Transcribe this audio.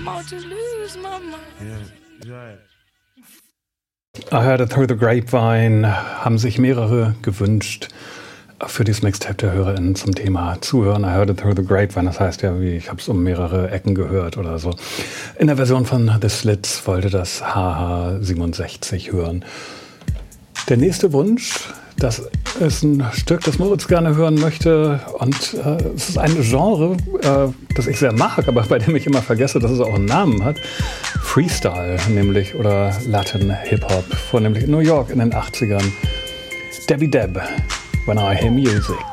about to lose my mind. Yeah. I Heard It Through the Grapevine haben sich mehrere gewünscht für dieses Mixtape der HörerInnen zum Thema Zuhören. I Heard It Through the Grapevine, das heißt ja, wie ich habe es um mehrere Ecken gehört oder so. In der Version von The Slits wollte das HH67 hören. Der nächste Wunsch, das ist ein Stück, das Moritz gerne hören möchte, und es ist ein Genre, das ich sehr mag, aber bei dem ich immer vergesse, dass es auch einen Namen hat. Freestyle nämlich, oder Latin Hip-Hop, vornehmlich in New York in den 80ern. Debbie Deb, When I Hear Music.